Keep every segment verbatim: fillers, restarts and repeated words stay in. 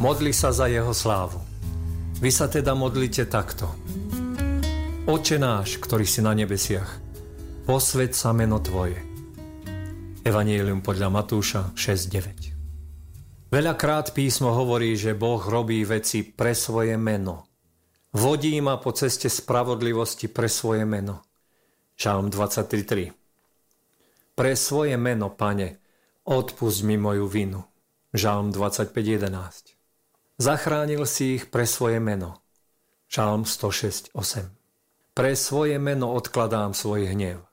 modli sa za jeho slávu. Vy sa teda modlite takto. Otče náš, ktorý si na nebesiach, posväť sa meno Tvoje. Evanjelium podľa Matúša šesť deväť. Veľakrát písmo hovorí, že Boh robí veci pre svoje meno. Vodí ma po ceste spravodlivosti pre svoje meno. Žalm dvadsaťtri tri. Pre svoje meno, Pane, odpusť mi moju vinu. Žalm dvadsaťpäť jedenásť. Zachránil si ich pre svoje meno. Žalm sto šesť osem. Pre svoje meno odkladám svoj hnev.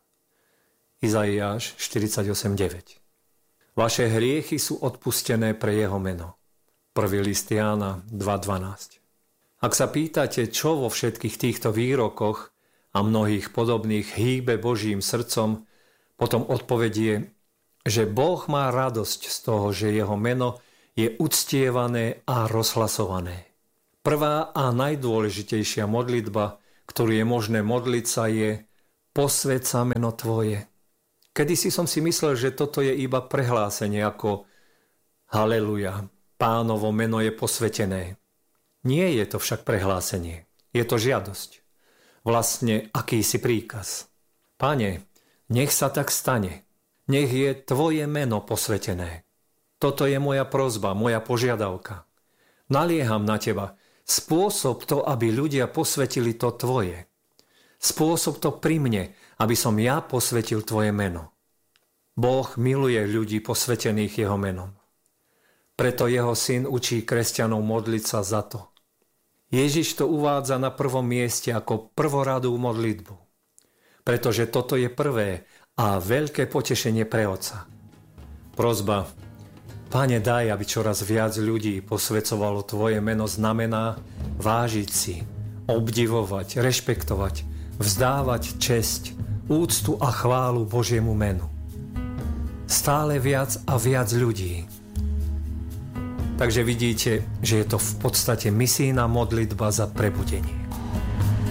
Izaiáš štyridsaťosem deväť. Vaše hriechy sú odpustené pre jeho meno. Prvý list Jána dva dvanásť. Ak sa pýtate, čo vo všetkých týchto výrokoch a mnohých podobných hýbe Božím srdcom, potom odpoveď je, že Boh má radosť z toho, že jeho meno je uctievané a rozhlasované. Prvá a najdôležitejšia modlitba, ktorú je možné modliť sa, je posväť sa meno Tvoje. Kedysi som si myslel, že toto je iba prehlásenie ako Haleluja, Pánovo meno je posvätené. Nie je to však prehlásenie, je to žiadosť. Vlastne akýsi príkaz. Pane, nech sa tak stane. Nech je Tvoje meno posvätené. Toto je moja prosba, moja požiadavka. Nalieham na Teba. Spôsob to, aby ľudia posvätili to Tvoje. Spôsob to pri mne, aby som ja posvätil Tvoje meno. Boh miluje ľudí posvätených jeho menom. Preto jeho syn učí kresťanov modliť sa za to. Ježiš to uvádza na prvom mieste ako prvoradú modlitbu. Pretože toto je prvé a veľké potešenie pre Otca. Prosba: Pane, daj, aby čoraz viac ľudí posväcovalo Tvoje meno, znamená vážiť si, obdivovať, rešpektovať, vzdávať česť, úctu a chválu Božiemu menu. Stále viac a viac ľudí. Takže vidíte, že je to v podstate misijná modlitba za prebudenie.